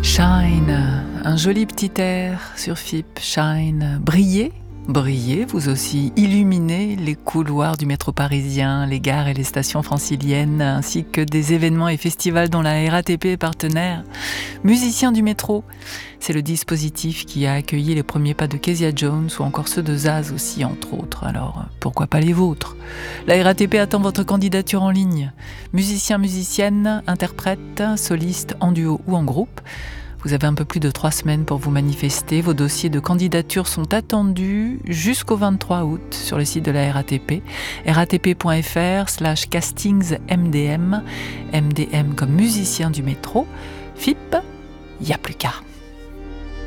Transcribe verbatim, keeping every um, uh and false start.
Shine, un joli petit air sur F I P. Shine, brillez, brillez, vous aussi, illuminez les couloirs du métro parisien, les gares et les stations franciliennes, ainsi que des événements et festivals dont la R A T P est partenaire. Musiciens du métro, c'est le dispositif qui a accueilli les premiers pas de Kezia Jones ou encore ceux de Zaz aussi, entre autres. Alors, pourquoi pas les vôtres ? La R A T P attend votre candidature en ligne. Musiciens, musiciennes, interprètes, solistes, en duo ou en groupe. Vous avez un peu plus de trois semaines pour vous manifester. Vos dossiers de candidature sont attendus jusqu'au vingt-trois août sur le site de la R A T P, ratp.fr slash castings MDM, M D M comme musicien du métro. F I P, il n'y a plus qu'à.